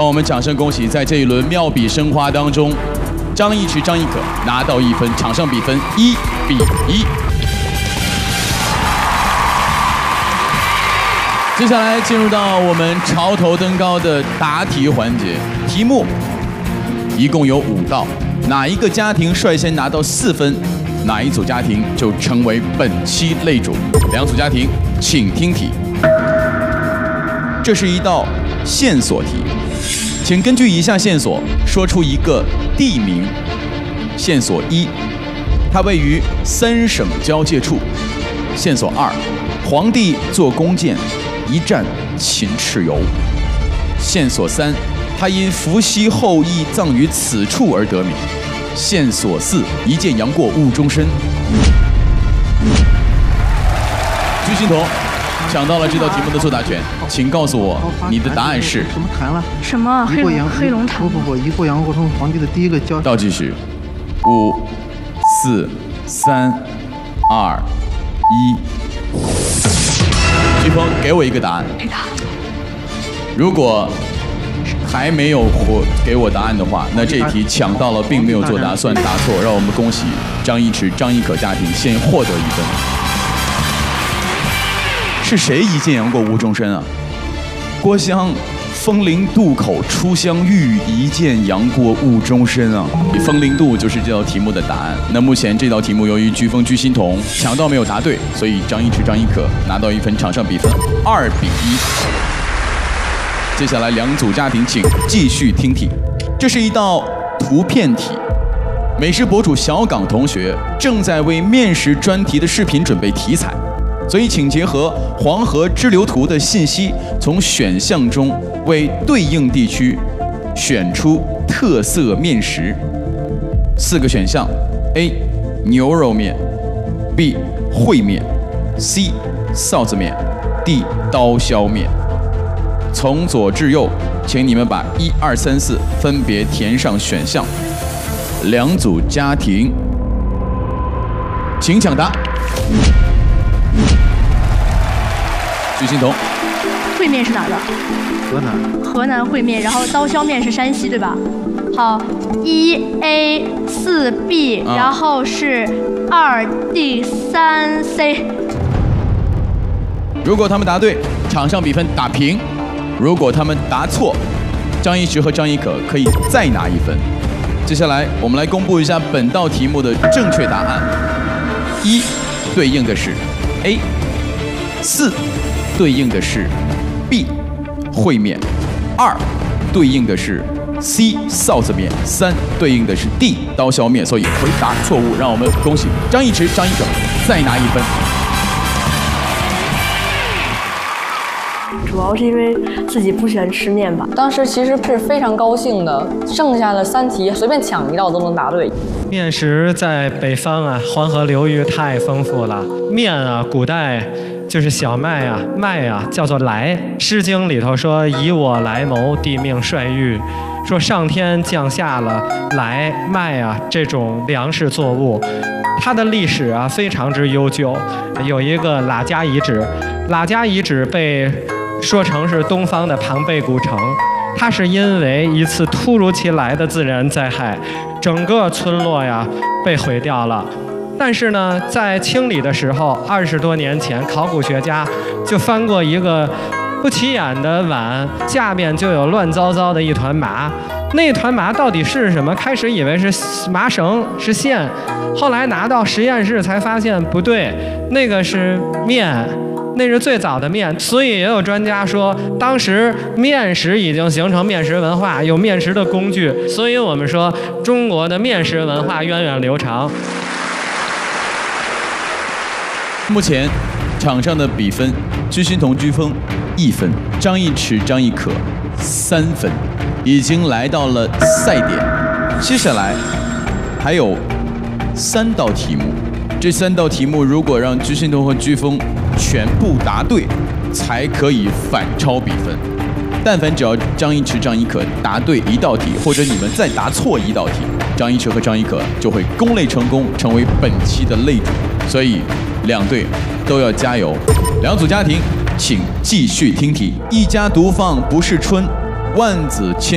我们掌声恭喜，在这一轮妙笔生花当中，张一驰、张一可拿到1分，场上比分1比1。接下来进入到我们潮头登高的答题环节，题目一共有5道，哪一个家庭率先拿到4分，哪一组家庭就成为本期擂主。2组家庭，请听题。这是一道线索题，请根据以下线索说出一个地名。线索1，它位于3省交界处。线索2，皇帝坐弓箭，一战秦蚩尤。线索3，他因伏羲后裔葬于此处而得名。线索4，一箭杨过误终身。鞠欣彤抢到了这道题目的作答权，请告诉我你的答案是什么坛了？ 什么黑龙潭？ 不，一过杨过成皇帝的第一个交。 倒计时，5、4、3、2、1。鞠峰，给我一个答案。如果还没有给我答案的话，那这一题抢到了，并没有作答，算答错。让我们恭喜张一驰、张一可家庭先获得1分。是谁一箭杨过误终身啊？郭襄风陵渡口初相遇，一箭杨过误终身啊！风陵渡就是这道题目的答案。那目前这道题目由于鞠峰、鞠欣彤抢到没有答对，所以张一驰、张一可拿到1分，场上比分2比1。接下来2组家庭请继续听题，这是一道图片题。美食博主小岗同学正在为面食专题的视频准备题材，所以请结合黄河支流图的信息，从选项中为对应地区选出特色面食。4个选项 ：A. 牛肉面 ，B. 烩面 ，C. 臊子面 ，D. 刀削面。从左至右，请你们把1、2、3、4分别填上选项。2组家庭，请抢答。鞠欣彤， 烩面是哪儿的？河南烩面，然后刀削面是山西，对吧？好，1A 4B，然后是2D 3C。 如果他们答对，场上比分打平；如果他们答错，张一驰和张一可可以再拿1分。接下来，我们来公布一下本道题目的正确答案：1对应的是 A，4对应的是 B 烩面，2对应的是 C 臊子面，3对应的是 D 刀削面。所以回答错误，让我们恭喜张一驰、张一可再拿1分。 主要是因为自己不喜欢吃面吧。 当时其实是非常高兴的，剩下的3题随便抢1道都能答对。 面食在北方啊，黄河流域太丰富了。面啊，古代就是小麦啊，麦啊叫做来。《诗经》里头说：“以我来谋，地命率遇。”说上天降下了来麦啊这种粮食作物。它的历史啊非常之悠久，有一个喇家遗址，喇家遗址被说成是东方的庞贝古城。它是因为一次突如其来的自然灾害，整个村落呀被毁掉了。但是呢，在清理的时候，20多年前，考古学家就翻过一个不起眼的碗，下面就有乱糟糟的一团麻。那团麻到底是什么？开始以为是麻绳，是线，后来拿到实验室才发现不对，那个是面，那是最早的面。所以也有专家说，当时面食已经形成面食文化，有面食的工具。所以我们说，中国的面食文化源远流长。 目前场上的比分，鞠欣彤、鞠峰1分，张一驰、张一可3分，已经来到了赛点。接下来还有3道题目，这3道题目如果让鞠欣彤和鞠峰全部答对，才可以反超比分。但凡只要张一驰、张一可答对1道题，或者你们再答错1道题，张一驰和张一可就会攻擂成功，成为本期的擂主。所以2队都要加油。2组家庭，请继续听题。一家独放不是春，万紫千